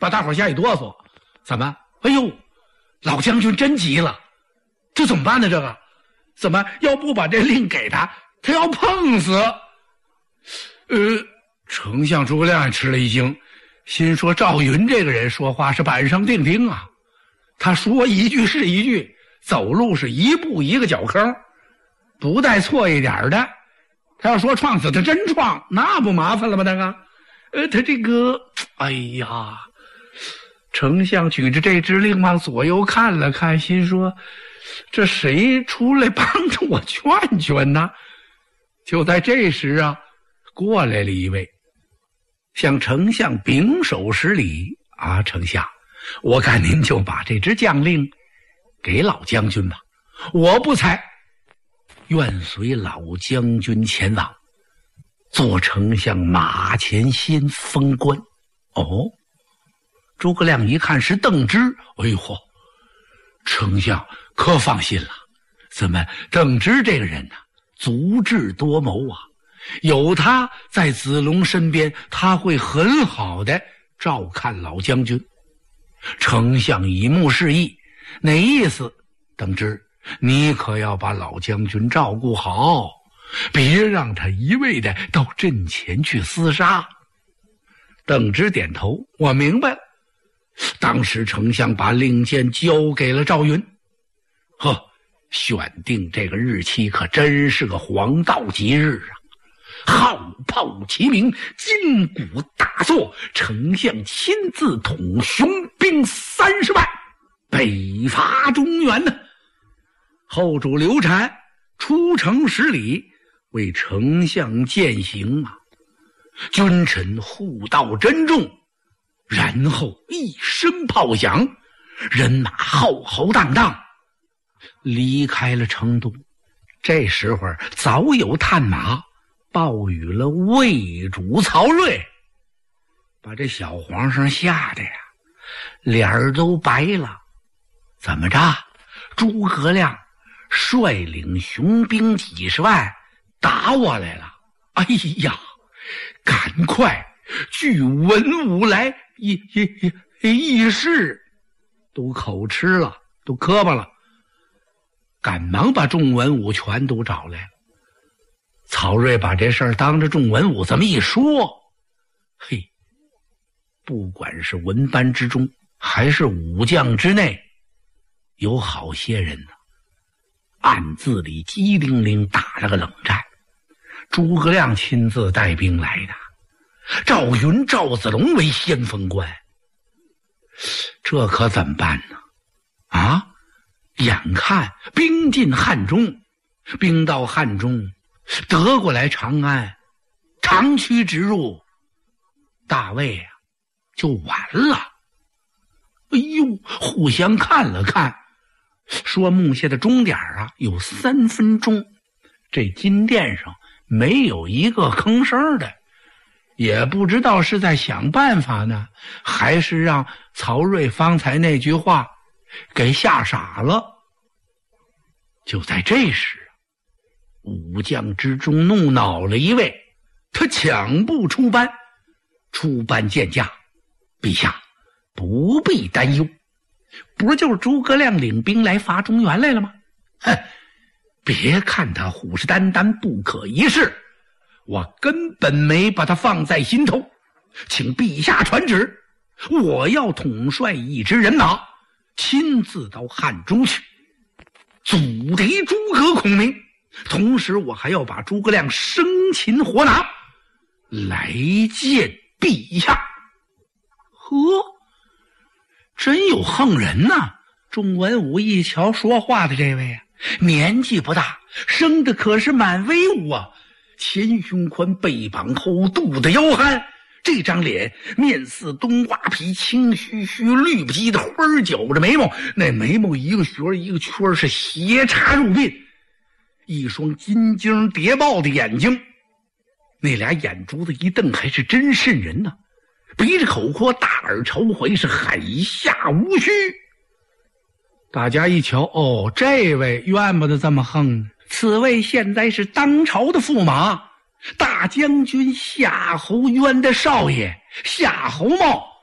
把大伙吓一哆嗦。怎么？哎呦，老将军真急了，这怎么办呢？这个怎么要不把这令给他，他要碰死。丞相诸葛亮吃了一惊，心说赵云这个人说话是板上钉钉啊，他说一句是一句，走路是一步一个脚坑，不带错一点的。他要说撞死他真撞，那不麻烦了吗？那个他这个哎呀，丞相举着这支令往左右看了看，心说这谁出来帮着我劝劝呢？就在这时啊，过来了一位，向丞相秉手施礼。啊，丞相，我看您就把这支将令给老将军吧，我不才，愿随老将军前往，做丞相马前先封官。哦，诸葛亮一看是邓芝，哎呦，丞相可放心了，怎么邓芝这个人呢，足智多谋啊，有他在子龙身边，他会很好的照看老将军。丞相以目示意，哪意思？邓芝，你可要把老将军照顾好，别让他一味的到阵前去厮杀。邓芝点头，我明白了。当时丞相把令箭交给了赵云。呵，选定这个日期可真是个黄道吉日啊！号炮齐鸣，金鼓大作，丞相亲自统雄兵30万，北伐中原呢。后主刘禅出城施礼，为丞相饯行啊。君臣互道珍重，然后一声炮响，人马浩浩荡荡离开了成都。这时候早有探马报与了魏主曹睿，把这小皇上吓得呀脸儿都白了。怎么着？诸葛亮率领雄兵几十万打我来了！哎呀，赶快据文武来议事，都口吃了，都磕巴了，赶忙把众文武全都找来了。曹睿把这事儿当着众文武这么一说，嘿，不管是文班之中还是武将之内，有好些人呢暗自里机灵灵打了个冷战。诸葛亮亲自带兵来的，赵云、赵子龙为先锋官，这可怎么办呢？啊，眼看兵进汉中，兵到汉中，得过来长安，长驱直入，大魏啊就完了。哎呦，互相看了看，说木下的钟点啊有3分钟，这金殿上没有一个吭声的，也不知道是在想办法呢，还是让曹睿方才那句话给吓傻了。就在这时，武将之中怒恼了一位，他抢步出班见驾，陛下不必担忧，不就是诸葛亮领兵来伐中原来了吗？哼，别看他虎视眈眈不可一世，我根本没把他放在心头，请陛下传旨，我要统帅一支人马亲自到汉中去阻敌诸葛孔明，同时我还要把诸葛亮生擒活拿来见陛下。呵，真有横人呐！众文武一瞧说话的这位啊，年纪不大，生的可是蛮威武啊，前胸宽背膀厚，肚子腰憨，这张脸面似冬瓜皮，青须须绿不羁的花角着眉毛，那眉毛一个旋一个圈，是斜插入鬓，一双金睛谍报的眼睛，那俩眼珠子一瞪还是真瘆人呢，鼻子口阔，大耳朝回，是海下无虚。大家一瞧，哦，这位怨不得这么横呢，此位现在是当朝的驸马，大将军夏侯渊的少爷夏侯茂